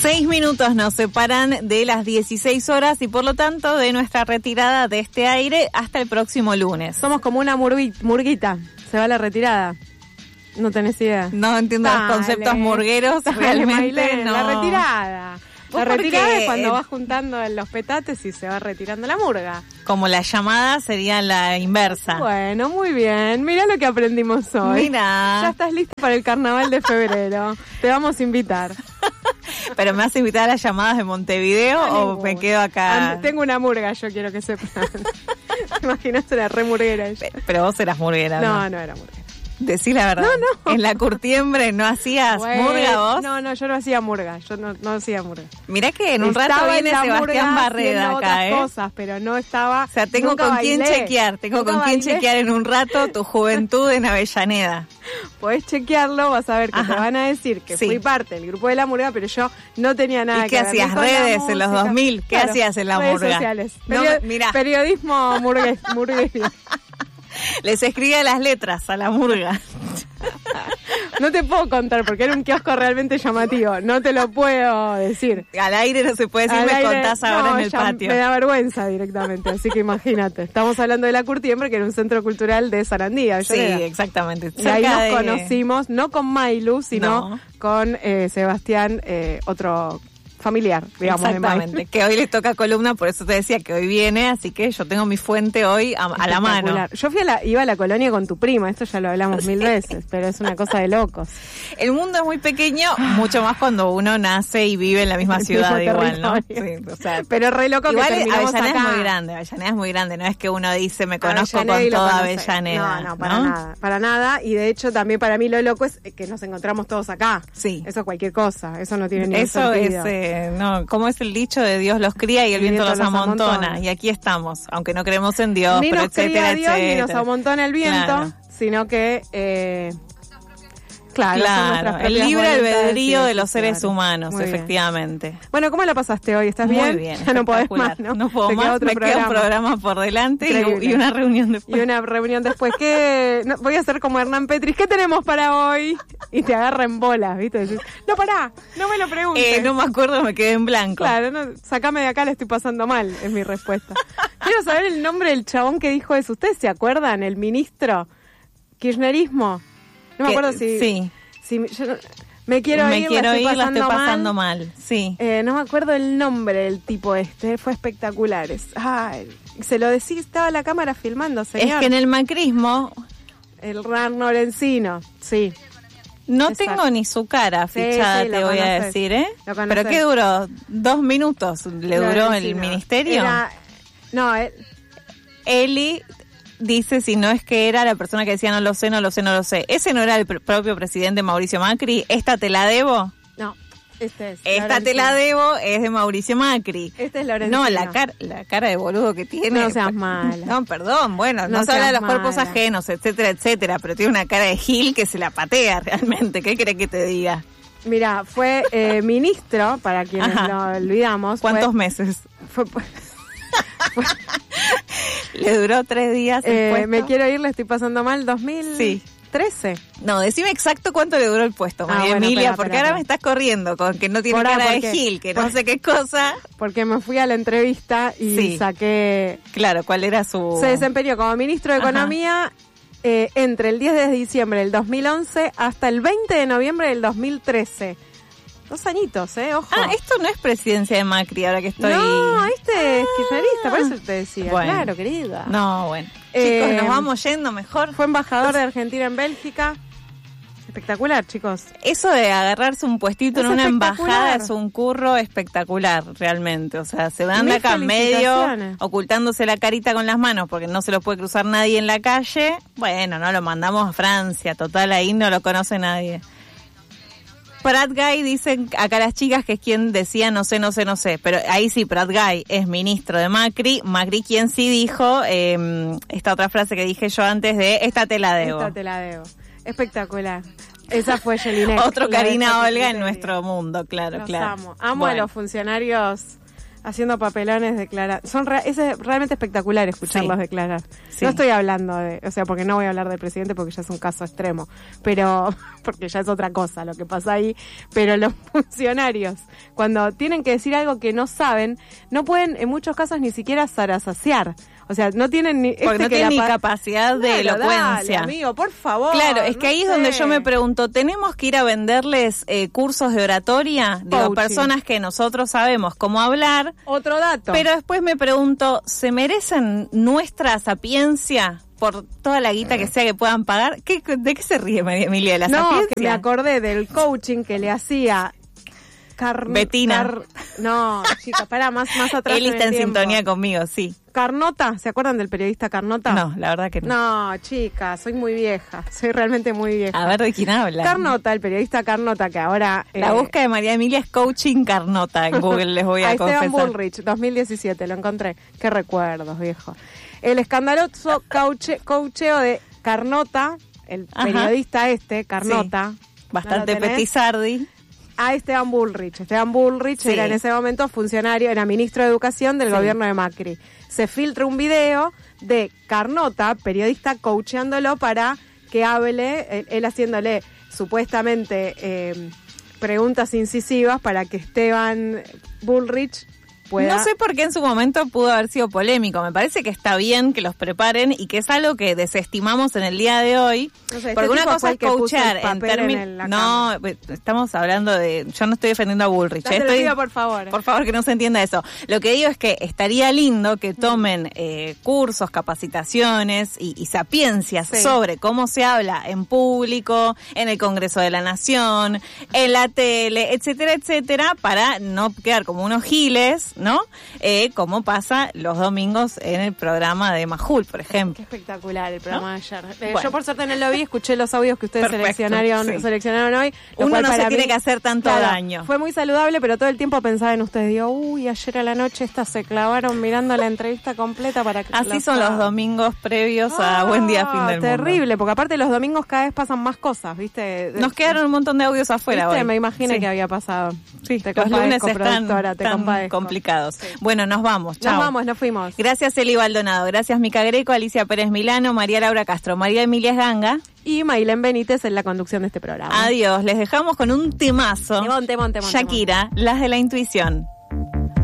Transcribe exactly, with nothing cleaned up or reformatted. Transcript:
Seis minutos nos separan de las dieciséis horas y por lo tanto de nuestra retirada de este aire hasta el próximo lunes. Somos como una murgui- murguita, se va la retirada. No tenés idea. No entiendo Dale. los conceptos murgueros, Dale, realmente Mailén, no. La retirada. La ¿Por retirada qué? es cuando vas juntando los petates y se va retirando la murga. Como la llamada sería la inversa. Bueno, muy bien. Mirá lo que aprendimos hoy. Mirá. Ya estás lista para el carnaval de febrero. Te vamos a invitar. ¿Pero me vas a invitar a las llamadas de Montevideo No, o ninguna. me quedo acá? Ah, tengo una murga, yo quiero que sepan. ¿Te imaginas? Era re murguera ella. Pero vos eras murguera, ¿no? No, no era murguera. Decí la verdad. No, no. En la curtiembre no hacías Bueno, murga vos. No, no, yo no hacía murga. Yo no, no hacía murga. Mirá que en un rato Estaba viene en la Sebastián murga Barreda haciendo acá, otras ¿eh? cosas, pero no estaba. O sea, tengo nunca con quién bailé. chequear, tengo Nunca con quién bailé. chequear en un rato tu juventud en Avellaneda. Podés chequearlo, vas a ver que Ajá. te van a decir que Sí. fui parte del grupo de la murga, pero yo no tenía nada ¿Y que qué ver. hacías? ni con la ¿Redes en los música. dos mil? ¿Qué Claro, hacías en la redes murga? sociales. No, Perio- mirá. Periodismo murgue, murgueño. Les escribía las letras a la murga. No te puedo contar porque era un kiosco realmente llamativo. No te lo puedo decir. Al aire no se puede decir, Al me aire, contás ahora no, en el ya patio. Me da vergüenza directamente, así que imagínate. Estamos hablando de la Curtiembre, que era un centro cultural de Sarandí, Sí, Avellaneda. exactamente. Y ahí Cerca nos de- conocimos, no con Mailu, sino No. con eh, Sebastián, eh, otro familiar, digamos, de Exactamente, Mailu. que hoy le toca columna, por eso te decía que hoy viene, así que yo tengo mi fuente hoy a, a la mano. Espectacular. Yo fui a la, iba a la colonia con tu prima, esto ya lo hablamos mil veces, pero es una cosa de locos. El mundo es muy pequeño, mucho más cuando uno nace y vive en la misma El ciudad mismo igual, ¿no? territorio. Sí, o sea, Pero re loco igual que terminamos Avellaneda acá. es muy grande, Avellaneda es muy grande, no es que uno dice me conozco Avellaneda y con lo toda conoce. Avellaneda. No, no, para nada, para nada. Y de hecho también para mí lo loco es que nos encontramos todos acá. Sí. Eso es cualquier cosa, eso no tiene ningún Eso es, sentido. eh, no, ¿cómo es el dicho de Dios los cría y el, viento, los amontona? Y aquí estamos, aunque no creemos en Dios, Ni pero nos etcétera, cría Dios, etcétera. ni nos amontona el viento, Claro. sino que... Eh, Claro, son Claro, nuestras el propias libre voluntades albedrío y de los seres decisiones. humanos, Muy bien. efectivamente. Bueno, ¿cómo la pasaste hoy? ¿Estás Muy bien? bien, Ya no podés más, espectacular. ¿no? puedo Te queda más, otro me queda un programa por delante y, Increíble. y una reunión después. Y una reunión después. ¿Qué? No, voy a hacer como Hernán Petris. ¿Qué tenemos para hoy? Y te agarra en bolas, ¿viste? Decís, no, pará, no me lo preguntes. Eh, no me acuerdo, me quedé en blanco. Claro, no, sacame de acá, le estoy pasando mal, es mi respuesta. Quiero saber el nombre del chabón que dijo eso. ¿Ustedes se acuerdan? El ministro kirchnerismo. No me Que- acuerdo si... Sí, si yo no- me quiero me ir, quiero la estoy ir, la estoy pasando pasando mal. mal. Sí. Eh, no me acuerdo el nombre del tipo este, fue espectacular. Es- Ay, se lo decía, estaba la cámara filmando, señor. Es que en el macrismo El Ran Lorenzino, sí. no Exacto. tengo ni su cara Sí, fichada, sí, lo te voy a conoces. decir, ¿eh? Lo conoces. ¿Pero qué duró? ¿Dos minutos le duró el Lorenzino. ministerio? Era- no, él, Eli dice si no es que era la persona que decía no lo sé, no lo sé, no lo sé. ¿Ese no era el pr- propio presidente Mauricio Macri? ¿Esta te la debo? no, este es. Esta te la Lorenzino. debo es de Mauricio Macri. Este es Lorenzino. No, la, car la cara de boludo que tiene. No seas mala. No, perdón, bueno, no, No se habla de seas los cuerpos mala. ajenos, etcétera, etcétera, pero tiene una cara de gil que se la patea realmente. ¿Qué cree que te diga? Mira, fue eh, ministro, para quienes Ajá. lo olvidamos. ¿Cuántos fue, meses? fue- ¿Le duró tres días el eh, puesto? me quiero ir, le estoy pasando mal, dos mil trece. Sí. No, decime exacto cuánto le duró el puesto, Ah, María bueno, Emilia, espera, porque espera, ahora espera. me estás corriendo con que no tiene Por ahí, cara de porque- gil, que no por- sé qué cosa. Porque me fui a la entrevista y Sí. saqué... Claro, ¿cuál era su...? Se desempeñó como ministro de Ajá. Economía eh, entre el diez de diciembre del dos mil once hasta el veinte de noviembre del dos mil trece. Dos añitos, ¿eh? Ojo. Ah, esto no es presidencia de Macri, ahora que estoy... No, este es Ah. kirchnerista, por eso te decía. Bueno. Claro, querida. No, bueno. Eh, Chicos, nos vamos yendo mejor. Fue embajador de Argentina en Bélgica. Espectacular, chicos. Eso de agarrarse un puestito Es en una espectacular. embajada es un curro espectacular, realmente. O sea, se van de Mil acá en medio, felicitaciones. ocultándose la carita con las manos porque no se lo puede cruzar nadie en la calle. Bueno, no lo mandamos a Francia, total, ahí no lo conoce nadie. Prat Guy dicen acá las chicas que es quien decía no sé, no sé, no sé. Pero ahí sí, Prat Guy es ministro de Macri. Macri quien sí dijo eh, esta otra frase que dije yo antes de esta te la debo. Esta te la debo. Espectacular. Esa fue Jelinek. Otro La Karina dejo que Olga te en diga. nuestro mundo, claro, Los claro. amo. Amo Bueno. a los funcionarios Haciendo papelones, declarar. Son re- es realmente espectacular escucharlos Sí. declarar. Sí. No estoy hablando de, o sea, porque no voy a hablar del presidente porque ya es un caso extremo, pero porque ya es otra cosa lo que pasa ahí. Pero los funcionarios, cuando tienen que decir algo que no saben, no pueden en muchos casos ni siquiera zarazasear. O sea, no tienen ni Porque este no que tienen ni la pa- capacidad de Claro, elocuencia. dale, amigo, por favor. Claro, es que no ahí es sé. donde yo me pregunto, ¿tenemos que ir a venderles eh, cursos de oratoria? Digo, Coaching. personas que nosotros sabemos cómo hablar, Otro dato. pero después me pregunto, ¿se merecen nuestra sapiencia por toda la guita que sea que puedan pagar? ¿Qué, ¿De qué se ríe María Emilia? ¿De la no, sapiencia? que me acordé del coaching que le hacía Car- Betina. Car- no, chicas, para más, más atrás. Él en está el en tiempo. sintonía conmigo, sí. Carnota, ¿se acuerdan del periodista Carnota? No, la verdad que no. No, chicas, soy muy vieja, soy realmente muy vieja. A ver, ¿de quién habla? Carnota, el periodista Carnota, que ahora... La eh, búsqueda de María Emilia es coaching Carnota en Google, les voy a, a Esteban confesar. Bullrich, dos mil diecisiete, lo encontré. Qué recuerdos, viejo. El escandaloso cauche, coacheo de Carnota, el Ajá. periodista este, Carnota. Sí. Bastante ¿no lo tenés? petizardi. A Esteban Bullrich. Esteban Bullrich Sí. era en ese momento funcionario, era ministro de Educación del Sí. gobierno de Macri. Se filtra un video de Carnota, periodista, coacheándolo para que hable, él, él haciéndole supuestamente eh, preguntas incisivas para que Esteban Bullrich pueda... No sé por qué en su momento pudo haber sido polémico. Me parece que está bien que los preparen y que es algo que desestimamos en el día de hoy. No sé, este porque una tipo cosa fue es el que puso coachar el en papel en términos... el- la No, estamos hablando de... Yo no estoy defendiendo a Bullrich. Te lo estoy... pido, por favor. Por favor, que no se entienda eso. Lo que digo es que estaría lindo que tomen eh, cursos, capacitaciones y, y sapiencias Sí. sobre cómo se habla en público, en el Congreso de la Nación, en la tele, etcétera, etcétera, para no quedar como unos giles, ¿no? Eh, como pasa los domingos en el programa de Majul, por ejemplo. Qué espectacular el programa de ayer. Eh, Bueno. Yo por suerte no lo vi, escuché los audios que ustedes Perfecto, seleccionaron, sí. seleccionaron hoy. lo Uno cual no se para tiene mí- que hacer tanto Claro, daño. Fue muy saludable, pero todo el tiempo pensaba en ustedes. Digo, uy, ayer a la noche estas se clavaron mirando la entrevista completa para que Así la- son los domingos previos a Buen Día, Fin del Mundo. Terrible, porque aparte los domingos cada vez pasan más cosas, ¿viste? Nos quedaron un montón de audios afuera ¿Viste? hoy. Me imaginé Sí. que había pasado. Sí, te los lunes compadezco, están productora, te tan compadezco. complicados. Bueno, nos vamos. Chao. Nos vamos, nos fuimos. Gracias, Eli Baldonado. Gracias, Mica Greco, Alicia Pérez Milano, María Laura Castro, María Emilia Ganga. Y Mailén Benítez en la conducción de este programa. Adiós. Les dejamos con un temazo. Temón, temón, temón, Shakira, Las de la Intuición.